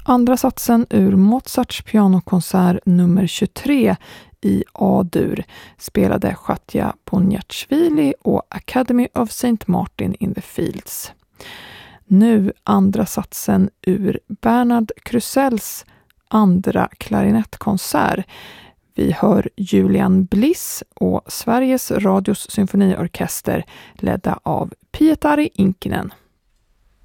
Andra satsen ur Mozarts pianokonsert nummer 23 i A-dur spelade Chatja Poniatchvili och Academy of St. Martin in the Fields. Nu andra satsen ur Bernard Crusells andra klarinettkonsert. Vi hör Julian Bliss och Sveriges Radios symfoniorkester ledda av Pietari Inkinen.